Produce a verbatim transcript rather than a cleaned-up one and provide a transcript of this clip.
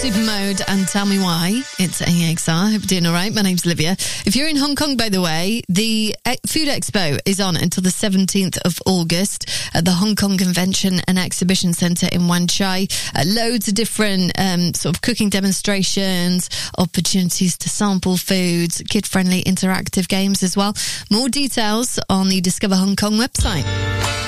Supermode and Tell Me Why. It's A X R. Hope you're doing all right. My name's Olivia. If you're in Hong Kong, by the way, the Food Expo is on until the seventeenth of August at the Hong Kong Convention and Exhibition Centre in Wan Chai. Uh, loads of different um, sort of cooking demonstrations, opportunities to sample foods, kid-friendly interactive games as well. More details on the Discover Hong Kong website.